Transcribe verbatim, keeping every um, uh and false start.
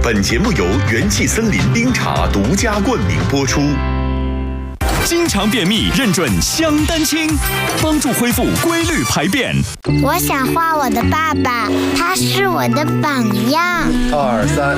本节目由元气森林冰茶独家冠名播出。经常便秘，认准香丹清，帮助恢复规律排便。 我想画我的爸爸，他是我的榜样。 二三，